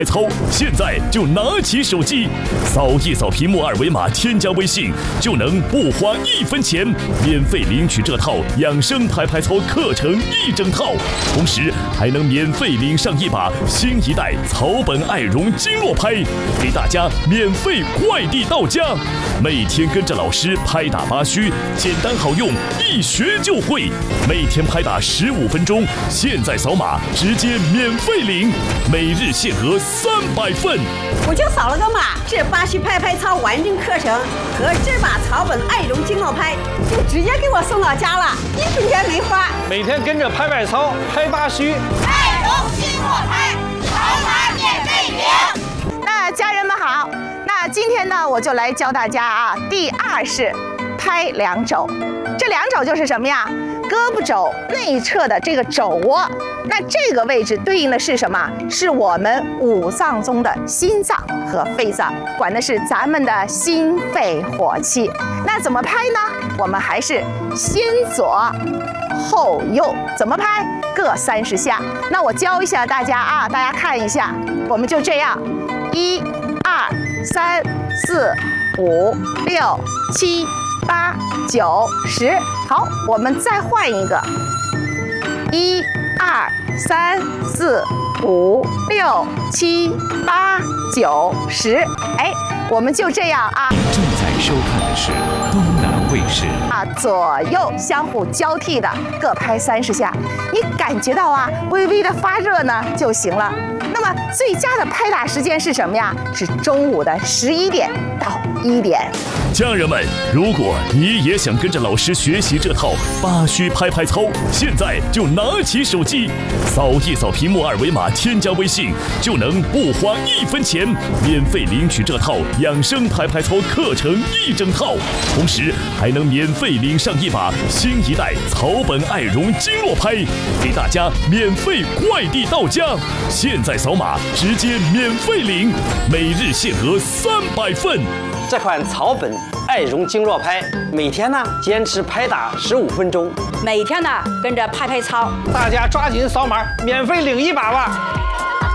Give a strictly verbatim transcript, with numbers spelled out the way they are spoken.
操，现在就拿起手机，扫一扫屏幕二维码，添加微信，就能不花一分钱，免费领取这套养生拍拍操课程一整套，同时还能免费领上一把新一代草本爱绒经络拍，给大家免费快递到家。每天跟着老师拍打八虚，简单好用，一学就会。每天拍打十五分钟，现在扫码直接免费领，每日限额三百份。 我就扫了个码，这八虚拍拍操完整课程和这把草本爱绒经络拍就直接给我送到家了，一分钱没花。 每天跟着拍拍操，拍八虚， 爱绒经络拍，扫码免费领。 那家人们好，那今天呢，我就来教大家啊，第二式拍两肘。这两肘就是什么呀？胳膊肘内侧的这个肘窝，那这个位置对应的是什么？是我们五脏中的心脏和肺脏，管的是咱们的心肺火气。那怎么拍呢？我们还是先左后右，怎么拍？各三十下。那我教一下大家啊，大家看一下，我们就这样，一、二、三、四、五、六、七、八、九、十。好，我们再换一个，一、二、三、四、五、六、七、八、九、十。哎，我们就这样啊。 正在收看的是东南卫视啊，左右相互交替的各拍三十下，你感觉到啊，微微的发热呢就行了。那么最佳的拍打时间是什么呀？是中午的十一点到一点。 家人们，如果你也想跟着老师学习这套八虚拍拍操，现在就拿起手机，扫一扫屏幕二维码，添加微信，就能不花一分钱，免费领取这套养生拍拍操课程一整套，同时还能免费领上一把新一代草本爱绒经络拍，给大家免费快递到家。现在扫码直接免费领，每日限额三百份。 这款草本爱绒经络拍，每天呢坚持拍打十五分钟， 每天呢跟着拍拍操， 大家抓紧扫码，免费领一把吧。